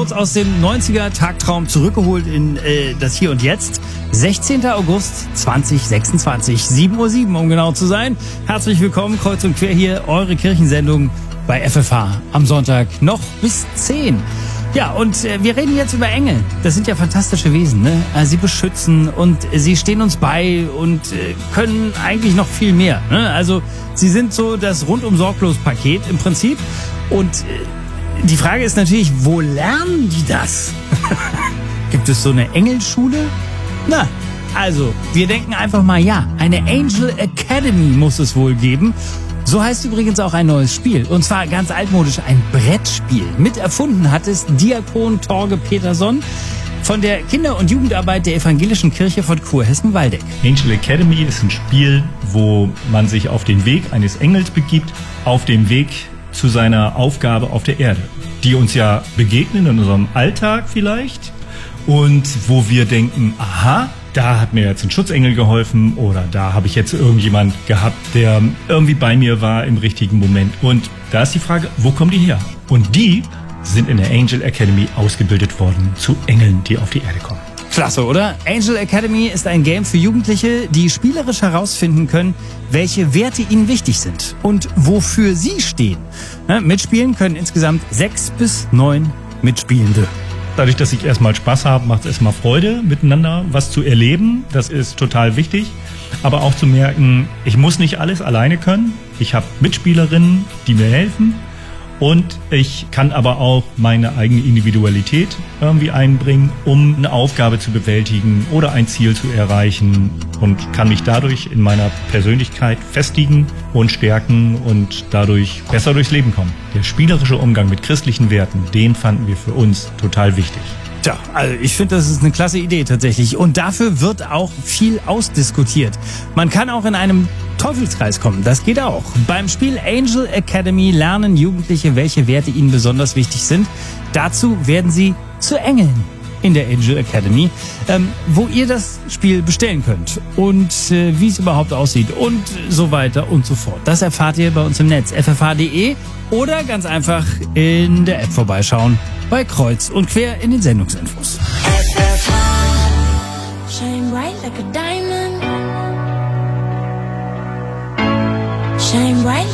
kurz aus dem 90er-Tagtraum zurückgeholt in das Hier und Jetzt. 16. August 2026, 7:07 Uhr, um genau zu sein. Herzlich willkommen, kreuz und quer hier, eure Kirchensendung bei FFH am Sonntag noch bis 10. Ja, und wir reden jetzt über Engel. Das sind ja fantastische Wesen, ne? Sie beschützen und sie stehen uns bei und können eigentlich noch viel mehr, ne? Also sie sind so das Rundum-Sorglos-Paket im Prinzip. Und die Frage ist natürlich, wo lernen die das? Gibt es so eine Engelschule? Na, also, wir denken einfach mal, ja, eine Angel Academy muss es wohl geben. So heißt übrigens auch ein neues Spiel. Und zwar ganz altmodisch, ein Brettspiel. Mit erfunden hat es Diakon Torge Peterson von der Kinder- und Jugendarbeit der Evangelischen Kirche von Kurhessen-Waldeck. Angel Academy ist ein Spiel, wo man sich auf den Weg eines Engels begibt, auf dem Weg zu seiner Aufgabe auf der Erde, die uns ja begegnen in unserem Alltag vielleicht und wo wir denken, aha, da hat mir jetzt ein Schutzengel geholfen oder da habe ich jetzt irgendjemand gehabt, der irgendwie bei mir war im richtigen Moment. Und da ist die Frage, wo kommen die her? Und die sind in der Angel Academy ausgebildet worden zu Engeln, die auf die Erde kommen. Klasse, oder? Angel Academy ist ein Game für Jugendliche, die spielerisch herausfinden können, welche Werte ihnen wichtig sind und wofür sie stehen. Mitspielen können insgesamt 6 bis 9 Mitspielende. Dadurch, dass ich erstmal Spaß habe, macht es erstmal Freude, miteinander was zu erleben. Das ist total wichtig. Aber auch zu merken, ich muss nicht alles alleine können. Ich habe Mitspielerinnen, die mir helfen. Und ich kann aber auch meine eigene Individualität irgendwie einbringen, um eine Aufgabe zu bewältigen oder ein Ziel zu erreichen und kann mich dadurch in meiner Persönlichkeit festigen und stärken und dadurch besser durchs Leben kommen. Der spielerische Umgang mit christlichen Werten, den fanden wir für uns total wichtig. Tja, also ich finde, das ist eine klasse Idee tatsächlich. Und dafür wird auch viel ausdiskutiert. Man kann auch in einem Teufelskreis kommen, das geht auch. Beim Spiel Angel Academy lernen Jugendliche, welche Werte ihnen besonders wichtig sind. Dazu werden sie zu Engeln in der Angel Academy, wo ihr das Spiel bestellen könnt und wie es überhaupt aussieht und so weiter und so fort. Das erfahrt ihr bei uns im Netz, ffh.de oder ganz einfach in der App vorbeischauen bei Kreuz und Quer in den Sendungsinfos. Shine bright like a diamond. Shine bright